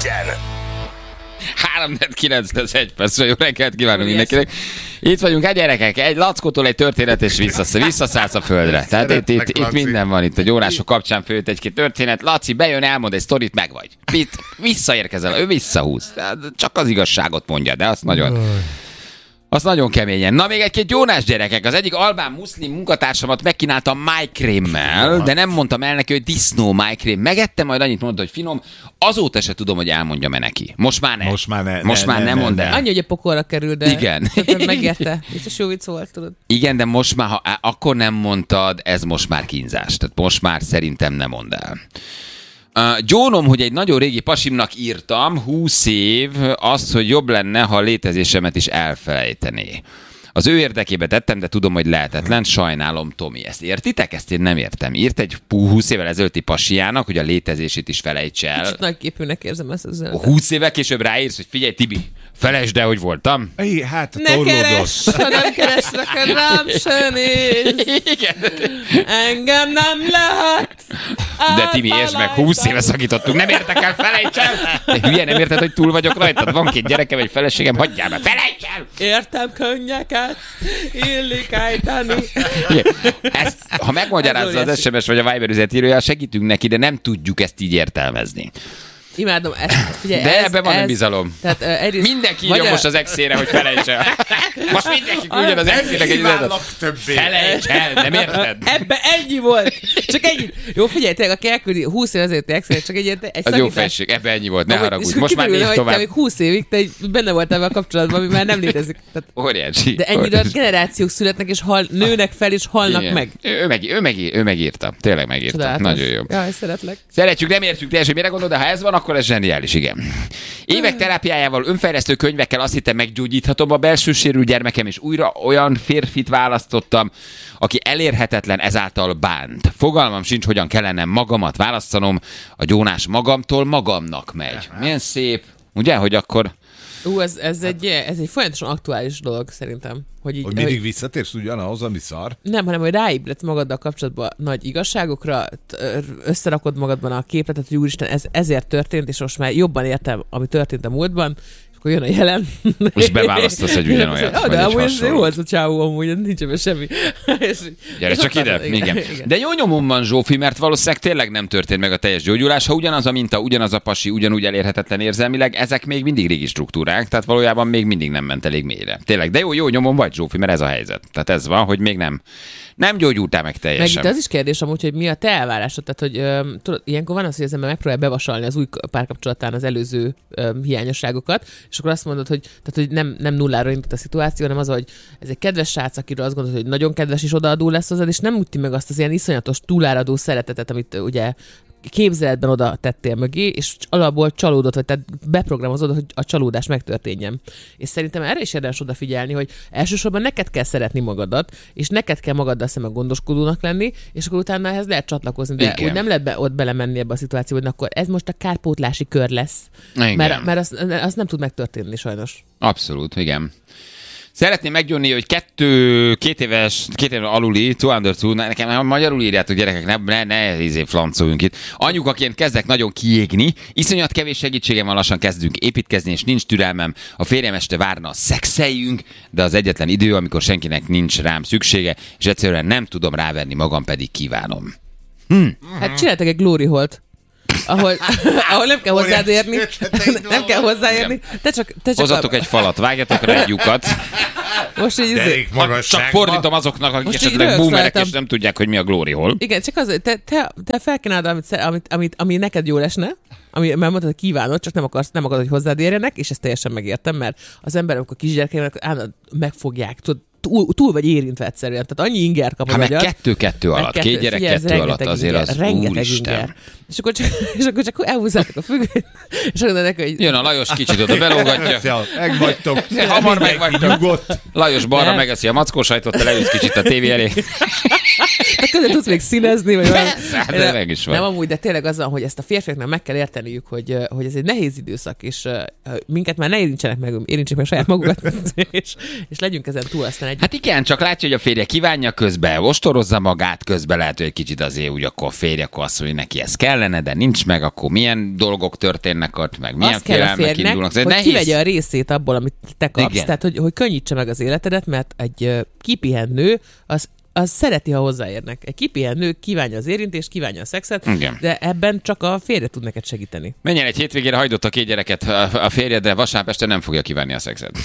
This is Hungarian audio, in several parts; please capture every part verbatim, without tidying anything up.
legyen. három kilenc lesz egy percre, jó reggelt kívánunk mindenkinek. Itt vagyunk, egy gyerekek, egy lackótól egy történet, és visszasz, visszaszállsz a földre. Tehát itt, itt, itt minden van, itt a gyónások kapcsán főtt egy-két történet. Laci bejön, elmond egy sztorit, meg vagy. Itt visszaérkezel, ő visszahúz. Tehát csak az igazságot mondja, de azt nagyon... Az nagyon keményen. Na még egy-két Jónás gyerekek. Az egyik albán muszlim munkatársamat megkínáltam májkrémmel, de nem mondtam el neki, hogy disznó májkrém. Megettem, majd annyit mondta, hogy finom. Azóta se tudom, hogy elmondjam-e neki. Most már ne. Most már ne. Most ne, már ne, nem ne, mondd ne. el. Annyi, hogy a pokolra kerül, de Igen. megérte. Biztos jó vicc volt, tudod. Igen, de most már, ha akkor nem mondtad, ez most már kínzás. Tehát most már szerintem nem mondd el. Uh, gyónom, hogy egy nagyon régi pasimnak írtam, húsz év, azt, hogy jobb lenne, ha a létezésemet is elfelejtené. Az ő érdekébe tettem, de tudom, hogy lehetetlen. Sajnálom, Tomi. Ezt értitek? Ezt én nem értem. Írt egy húsz évvel ezelőtti pasiának, hogy a létezését is felejts el. Kicsit nagyképűnek érzem ezt az üzenetet. húsz évvel később ráírsz, hogy figyelj, Tibi, felejtsd el, hogy voltam. Hey, hát Ne torlódott. keres, ha nem keresnek, rám se néz. Igen. Engem nem lehet. De Timi, értsd meg, húsz éve szakítottunk, nem értek el, felejts el! De hülye, nem érted, hogy túl vagyok rajtad? Van két gyerekem, egy feleségem, hagyjál be, felejts el! Értem könnyeket, illik ejteni. Igen. Ezt, ha megmagyarázza az es em es vagy a Viber üzenetírója, segítünk neki, de nem tudjuk ezt így értelmezni. Imádom ezt. Figyelj, De ez, ebben van ez, egy bizalom. Tehát, uh, egyrészt, Mindenki írja most az exére, hogy felejts el. Most mindenki küldjön az exének egy üzenetet. többé. Felejts el, nem érted? Ebbe ennyi volt. Csak ennyi. Jó, figyelj, tényleg, aki elküldi húsz év ezelőtti exet, csak egy, egy Az jó szakítás. felség, ebben ennyi volt, ne Amúgy- haragudj. és Most már kiderül, nézd hogy te tovább. még húsz évig te benne voltál ebben a kapcsolatban, ami már nem létezik. Tehát, Óriási. de ennyire óriási. generációk születnek, és hal, nőnek fel, és halnak Igen. meg. Ő, ő, meg, ő, meg, ő megírta. Tényleg megírta. Csodálatos. Nagyon jó. Jaj, szeretlek. Szeretjük, nem értjük teljesen, mire gondolod, de ha ez van, akkor ez zseniális, igen. Évek terápiájával, önfejlesztő könyvekkel azt hittem, meggyógyíthatom a belső sérült gyermekem, és újra olyan férfit választottam, aki elérhetetlen, ezáltal bánt. Fogalmam sincs, hogyan kellene magamat választanom, a gyónás magamtól magamnak megy. Milyen szép, ugye, hogy akkor... Ú, ez, ez, egy, ez egy folyamatosan aktuális dolog szerintem. Hogy, így, Hogy mindig visszatérsz ugyanahoz, ami szar? Nem, hanem hogy ráébredsz magaddal kapcsolatban nagy igazságokra, t- összerakod magadban a képletet, hogy úristen, ez ezért történt, és most már jobban értem, ami történt a múltban, és akkor jön a jelen. És beválasztasz egy ugyanolyat, Ah, vagy de egy amúgy ez jó hasonlót. az a csávó, amúgy nincs ebben semmi. És, Gyere és csak ott ide, az- igen. De jó nyomom van, Zsófi, mert valószínűleg tényleg nem történt meg a teljes gyógyulás. Ha ugyanaz a minta, ugyanaz a pasi, ugyanúgy elérhetetlen érzelmileg, ezek még mindig régi struktúrák, tehát valójában még mindig nem ment elég mélyre. Tényleg, de jó, jó nyomom vagy, Zsófi, mert ez a helyzet. Tehát ez van, hogy még nem, nem gyógyultál meg Meg teljesen. itt az is kérdés amúgy, hogy mi a te elvárásod. Tehát, hogy öm, tudod, ilyenkor van az, hogy az ember megpróbál bevasalni az új párkapcsolatán az előző öm, hiányosságokat, és akkor azt mondod, hogy, tehát, hogy nem, nem nullára indult a szituáció, hanem az, hogy ez egy kedves srác, akiről azt gondolod, hogy nagyon kedves és odaadó lesz hozzád, és nem üti meg azt az ilyen iszonyatos túláradó szeretetet, amit ugye képzeletben oda tettél mögé, és alapból csalódott, vagy tehát beprogramozod, hogy a csalódás megtörténjen. És szerintem erre is érdemes odafigyelni, hogy elsősorban neked kell szeretni magadat, és neked kell magaddal szemben gondoskodónak lenni, és akkor utána ehhez lehet csatlakozni, de Igen. úgy nem lehet be, ott belemenni ebbe a szituációba, hogy akkor ez most a kárpótlási kör lesz. Igen. Mert, mert az, az nem tud megtörténni sajnos. Abszolút, igen. Szeretném meggyónni, hogy kettő, két éves, két éves aluli, two under two, nekem magyarul írjátok, gyerekek, ne, ne, ne izé flancoljunk itt. Anyukaként kezdek nagyon kiégni, iszonyat kevés segítségem van, lassan kezdünk építkezni, és nincs türelmem. A férjem este várna, szexeljünk, de az egyetlen idő, amikor senkinek nincs rám szüksége, és egyszerűen nem tudom ráverni magam, pedig kívánom. Hm. Hát csináltak egy glory holt, ahol, ahol nem kell hozzád érni. Nem kell hozzáérni. Te csak, te csak Hozzatok a, egy falat, vágjatok rá egy lyukat. most így, Derék Csak magasságban. fordítom azoknak, akik Most így esetleg röhögsz boomerek, rajtam. és nem tudják, hogy mi a glory hole. igen, csak az, te, te, te felkínálod, amit, sze- amit, amit, ami neked jól esne, ami, mert mondtad, hogy kívánod, csak nem akarsz, nem akarod, hogy hozzád érjenek, és ezt teljesen megértem, mert az ember, amikor kisgyerekeinek megfogják, tudod, túl, túl vagy érintve egyszerűen. Tehát annyi ingert kap az Hát meg agyad. kettő-kettő Meg alatt, kettő- két gyerek figyelj, ez kettő alatt rengeteg azért inger, az rengeteg úristen. inger. És akkor csak, és akkor csak elhúzzátok a függönyt, és akkor neki, hogy Jön a Lajos kicsit oda belógatja. Ja, megvagytok. Hamar megvagytok. Nyugodt. Lajos balra Nem. megeszi a mackósajtot, te leülsz kicsit a tévé elé. Hát közben tudsz még színezni, vagy valami. Hát, de meg is van. Nem amúgy, de tényleg az van, hogy ezt a férfiaknak meg kell érteniük, hogy, hogy ez egy nehéz időszak, és uh, minket már ne érintsenek meg, érintsék meg saját magukat, és, és legyünk ezen túl aztán egy. Hát igen, csak látja, hogy a férje kívánja közben, ostorozza magát közben, lehet, hogy egy kicsit azért úgy akkor a férje, akkor azt mondja, hogy neki ez kellene, de nincs meg, akkor milyen dolgok történnek ott, meg milyen félelmek indulnak. Hogy nehéz... kivegye a részét abból, amit te kapsz, igen. tehát hogy, hogy könnyítse meg az életedet, mert egy uh, kipihent nő, az az szereti, ha hozzáérnek. Egy kipihent nő kívánja az érintést, kívánja a szexet, igen. De ebben csak a férje tud neked segíteni. Menjen egy hétvégére, hagyott a két gyereket a férjedre, vasárnap este nem fogja kívánni a szexet.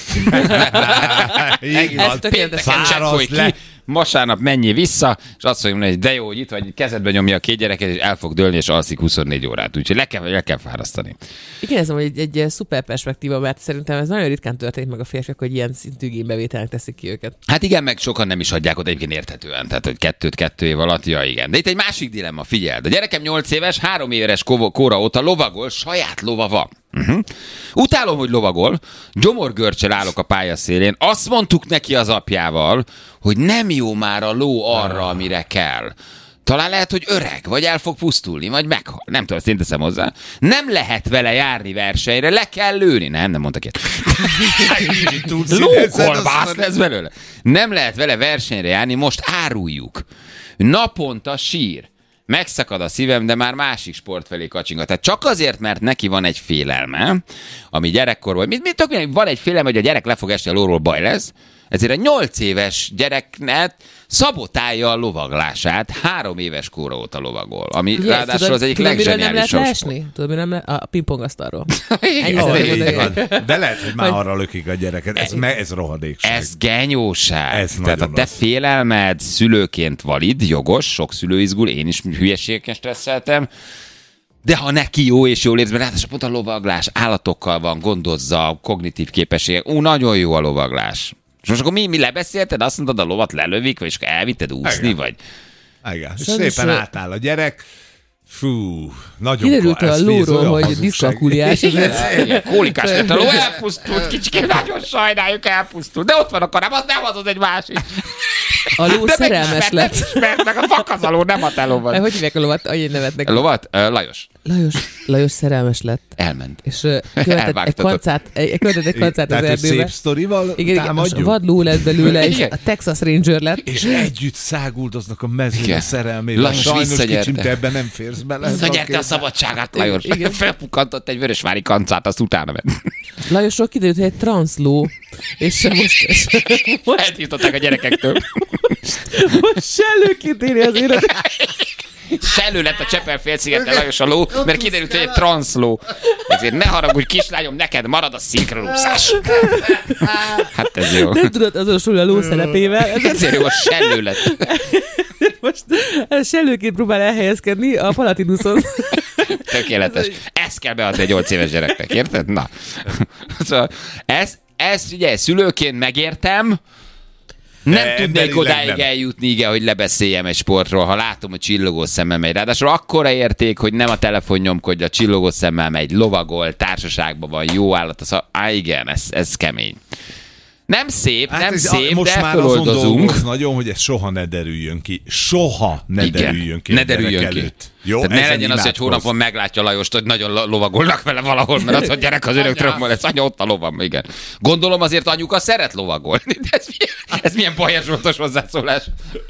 Ez tökéletesen csekkolj ki, vasárnap menjél vissza, és azt mondja, hogy de jó, hogy itt vagy, kezedbe nyomja a két gyereket, és el fog dőlni, és alszik huszonnégy órát. Úgyhogy le kell, le kell fárasztani. Igen, ez egy, egy szuper perspektíva, mert szerintem ez nagyon ritkán történik meg a férfiak, hogy ilyen szintű igénybevételnek teszik ki őket. Hát igen, meg sokan nem is adják oda egyébként érthetően. Tehát, hogy kettőt kettő év alatt, ja igen. De itt egy másik dilemma, figyeld. A gyerekem nyolc éves, három éves kóra óta lovagol, saját lova van. Uh-huh. Utálom, hogy lovagol, gyomorgörcsel állok a pályaszélén, azt mondtuk neki az apjával, hogy nem jó már a ló arra, amire kell. Talán lehet, hogy öreg, vagy el fog pusztulni, vagy meghal. Nem tudom, ezt én teszem hozzá. Nem lehet vele járni versenyre, le kell lőni. Nem, nem mondtak ilyet. Lókolbász lesz belőle. Nem lehet vele versenyre járni, most áruljuk. Naponta sír. Megszakad a szívem, de már másik sport felé kacsingat. Tehát csak azért, mert neki van egy félelme, ami gyerekkorban, mit, mit tök, van egy félelme, hogy a gyerek le fog esni a lóról, baj lesz, ezért a nyolc éves gyereknek szabotálja a lovaglását, három éves kóra óta lovagol, ami Ugye, ráadásul tudod, az egyik legzseniálisabb sport. Tudod, mi nem le... A pingpongasztalról. De lehet, hogy már arra lökik a gyereket. Ez, me, ez rohadékság. Ez genyóság. Ez Tehát a te az. félelmed szülőként valid, jogos, sok szülő izgul, én is hülyeségeken stresszeltem, de ha neki jó és jól érz, mert ráadásul pont a lovaglás állatokkal van, gondozza, kognitív képességek, ú, nagyon jó a lovaglás. És most akkor mi, mi lebeszélted? Azt mondtad, a lovat lelövik, vagy és elvitted úszni, igen. vagy? Igen, és szépen átáll a gyerek. Fú, nagyon kiderült a lóról, hogy diszkalkuliás. Kólikás lett a ló, elpusztult, kicsikém, nagyon sajnáljuk, elpusztult. De ott van a karám, az nem az, az egy másik. A ló de szerelmes lett. Mert meg a fakaz a ló, nem a te lovat. Hogy hívják a lovat? Annyi nevet neki. A lovat? Uh, Lajos. Lajos. Lajos szerelmes lett. Elment. És uh, követett egy kancát, egy, követett egy kancát az erdőbe. Tehát, szép sztorival támadjuk. Vad ló lett belőle, és a Texas Ranger lett. És együtt száguldoznak a mezőn a szerelmével. Sajnos kicsim, te ebben nem férsz bele. Visszanyerte a szabadságát, Lajos. Felpukkantott egy vörösvári kancát, azt utána ment. Lajosról kiderült, hogy egy transzló. És most... most eltiltották a gyerekektől. Most sellőként éli az élet. Sellő lett a Csepel-félszigeten, Lajos a ló, mert kiderült, hogy egy transzló. Ezért ne haragudj, kislányom, neked marad a szinkronúszás. Hát ez jó. Nem tudod azonosulni a ló szerepével. Ezért jó, a sellő lett. Most sellőként próbál elhelyezkedni a Palatinuson. Tökéletes. Ezt kell beadni egy nyolc éves gyereknek, érted? Na. Szóval ezt, ezt ugye szülőként megértem, nem de tudnék odáig nem. eljutni, igen, hogy lebeszéljem egy sportról, ha látom, hogy csillogó szemmel megy. Ráadásul akkora érték, hogy nem a telefon nyomkodja, a csillogó szemmel megy, lovagol, társaságban van, jó állat. Az, á, igen, ez, ez kemény. Nem szép, hát nem ez, szép, most de már föloldozunk. Nagyon, hogy ez soha ne derüljön ki. Soha ne igen, derüljön ki. Ne derüljön ki. Jó, tehát ne legyen az, hogy hónapon meglátja Lajost, hogy nagyon lovagolnak vele valahol, mert az, hogy gyerek az öröktől, ez anya ott a lovam, igen. Gondolom azért anyuka szeret lovagolni. De ez, milyen, ez milyen Bajer Zsoltos hozzászólás.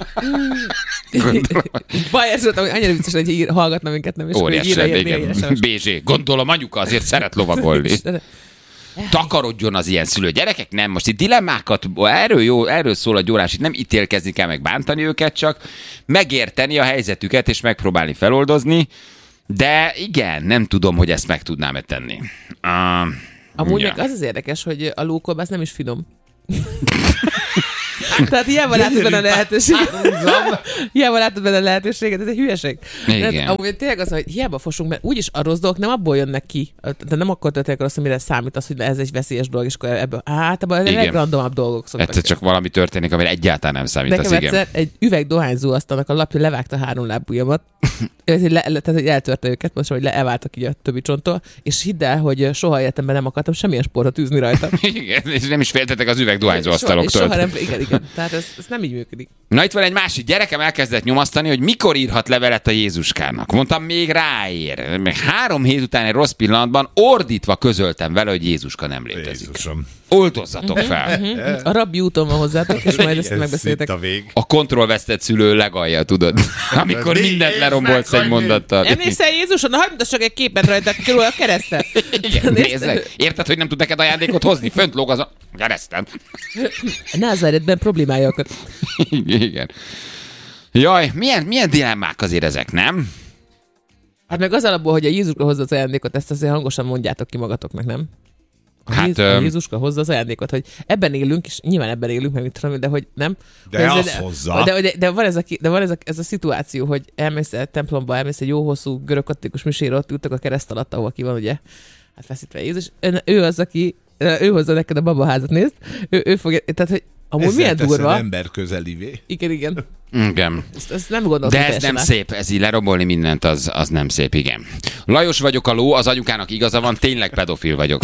Bajer Zsolt, annyira vicces, hogy ír, hallgatna minket, nem is. Óriási, igen. bé zé. Gondolom anyuka azért szeret lovagolni. Takarodjon az ilyen szülő gyerekek, nem, most itt dilemmákat, erről, jó, erről szól a gyórás, itt nem ítélkezni kell, meg bántani őket, csak megérteni a helyzetüket, és megpróbálni feloldozni, de igen, nem tudom, hogy ezt meg tudnám-e tenni. Uh, Amúgy ja. meg az az érdekes, hogy a lókolbász nem is finom. Tehát hiába látod benne a lehetőséget. Hiába látod benne a lehetőséget, ez egy hülyeség. Tehát, amúgy tényleg az, hogy hiába fosunk, mert úgyis a rossz dolgok nem abból jönnek ki. De nem akkor történik rossz, amire számít az, hogy ez egy veszélyes dolog, és akkor ebből általában a legrandomabb dolgok szoktak. Egyszer csak valami történik, amire egyáltalán nem számít. Nekem az egyszer igen. egy üveg dohányzó asztalnak a lapja levágta három lábujjamat. Tehát, hogy eltörte őket, most, hogy elváltak így a többi csonttól, és hidd el, hogy soha életemben nem akartam semmilyen sportot űzni rajta. Igen, és nem is féltetek az üveg dohányzó asztaloktól. Soha nem, igen, Igen. Tehát ez, ez nem így működik. Na itt van egy másik gyerekem, elkezdett nyomasztani, hogy mikor írhat levelet a Jézuskának. Mondtam, még ráér. Meg három hét után egy rossz pillanatban ordítva közöltem vele, hogy Jézuska nem létezik. Jézusom. Oltozzatok fel. A rabbi úton van hozzátok, és majd ezt megbeszéltek. A, a kontrollvesztett szülő legalja, tudod? Amikor mindent lerombolsz egy mondattal. Emlékszel Jézuson? Na, hagyd mutassak egy képet rajta, körül a keresztet. Igen, nézzek. Érted, hogy nem tud neked ajándékot hozni? Fönt lóg az a kereszten. Názáretben problémájakat. Igen. Jaj, milyen, milyen dilemmák azért ezek, nem? Hát meg az alapból, hogy a Jézuska hozza az ajándékot, ezt azért hangosan mondjátok ki magatoknak, nem? A, hát, Jézus, a Jézuska hozza az ajándékot, hogy ebben élünk, és nyilván ebben élünk, meg mit tudom, de hogy nem. De hogy az ez, hozza. De, de, de van, ez a, de van ez, a, ez a szituáció, hogy elmész a templomba, elmész egy jó hosszú görögkatolikus misére, ott ültek a kereszt alatt, ahol ki van, ugye, hát feszítve Jézus. Ő az, aki, ő hozza neked a babaházat, nézd. Ő, ő fogja, tehát, hogy amúgy ezzel milyen durva. Ember közelivé. Igen, igen. Igen. Ezt, ezt nem gondoltam. De ez nem át. Szép, ez így lerombolni mindent, az, az nem szép, igen. Lajos vagyok a ló, az anyukának igaza van, tényleg pedofil vagyok.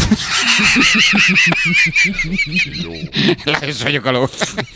Lajos vagyok a ló.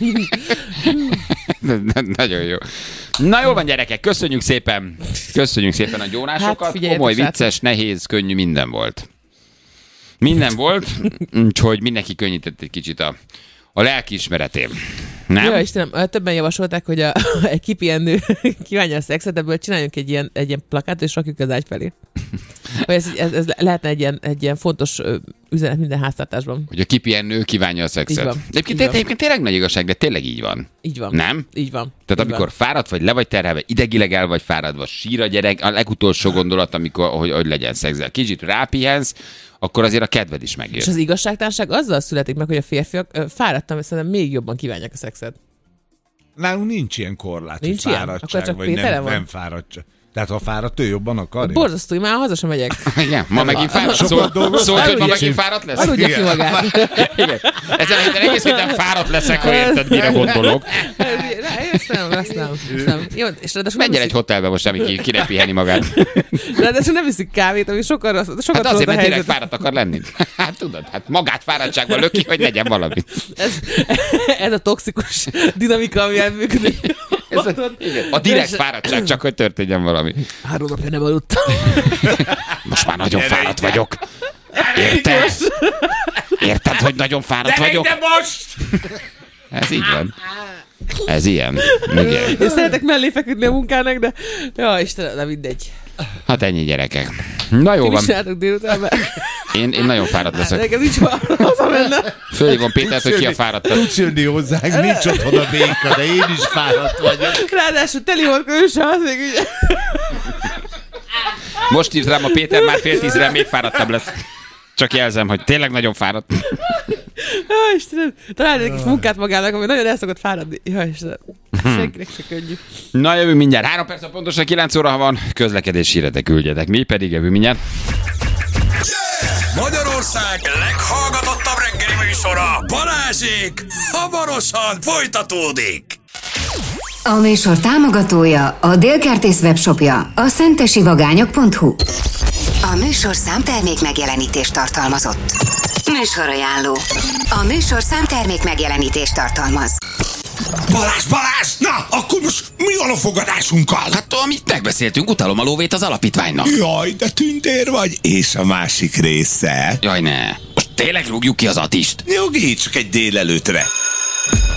Nagyon jó. Na jól van, gyerekek, köszönjük szépen. Köszönjük szépen a gyónásokat. Hát, komoly, vicces, nehéz, könnyű, minden volt. Minden volt, úgyhogy mindenki könnyített egy kicsit a A lelkiismeretém. Nem? Jó, Istenem, többen javasolták, hogy a, egy kipihenő kívánja a szexet, ebből csináljunk egy ilyen, egy ilyen plakátot, és rakjuk az ágy felé. Hogy ez, ez, ez lehetne egy ilyen, egy ilyen fontos üzenet minden háztartásban. Hogy a kipihenő kívánja a szexet. Így van. Egyébként, Így van. egyébként tényleg nagy igazság, de tényleg így van. Így van. Nem? Így van. Tehát így amikor van. fáradt vagy, le vagy terhelve, idegileg el vagy fáradva, sír a gyerek, a legutolsó gondolat, amikor, hogy, hogy legyen szexel. Kicsit rápihensz, akkor azért a kedved is megjön. És az igazságtalanság azzal születik meg, hogy a férfiak ö, fáradtam, és szerintem még jobban kívánják a szexet. Nálunk nincs ilyen korlát, nincs hogy ilyen? fáradtság, csak vagy nem, van? nem fáradtság. Tehát ha fáradt, ő jobban akarja. Borzasztó, én már haza sem megyek. Igen, ma megint fáradt. Sokat dolgoztam. Szólt, hogy ma megint fáradt lesz? Aludja ki magát. Igen. Ezen a héten egész héten fáradt leszek, ha érted, mire gondolok. Ezt nem, ezt nem. Ezt nem. Jó, és ráadásul menjen egy hotelbe most, ami ki, ki ne piheni magát. Ráadásul nem viszik kávét, ami sokkal rossz. Sokat Hát azért, mert tényleg helyzet. fáradt akar lenni. Hát tudod, hát magát fáradtságban löki, hogy legyen valami. Ez, ez a toxikus dinamika, ami elműködik. Ez a, igen, a direkt fáradtság, csak hogy történjen valami. Három napja nem aludtam. Most már nagyon fáradt vagyok. Érted? Érted, hogy nagyon fáradt vagyok? De most! Ez így van. Ez ilyen. Igen. Én szeretek mellé feküdni a munkának, de ja, Istenem, de mindegy. Hát ennyi, gyerekek. Na jó Ti van. is csináltok délután, mert Én, én nagyon fáradt leszek. nekem nincs hazamenne. Fölhívom Pétert, hogy ki a fáradtat. Tudsz jönni hozzánk, nincs otthon a béka, de én is fáradt vagyok. Ráadásul teli volt őse, az még ugye. Most írt rám a Péter, már fél tízre még fáradtabb lesz. Csak jelzem, hogy tényleg nagyon fáradt. Ja, Istenem, találj egy kis munkát magának, ami nagyon el szokott fáradni. Ja, Istenem, senkinek se könnyű. Na, jövő mindjárt. Három perc, pontosan kilenc óra, ha van. Közlekedés híretek küldjetek. Mi pedig jövő mindjárt. Magyarország leghallgatottabb reggeli műsora, Balázsék, hamarosan folytatódik. A műsor támogatója a Dél-Kertész webshopja, a szentesivagányok pont hu. A műsor számtermék megjelenítést tartalmazott. Műsorajánló. A műsor számtermék megjelenítést tartalmaz. Balázs, Balázs! Na, akkor most mi van a fogadásunkkal? Hát, amit megbeszéltünk, utalom a lóvét az alapítványnak. Jaj, de tündér vagy. És a másik része? Jaj, ne. Most tényleg rúgjuk ki az Atist. Nyugi, csak egy délelőtre.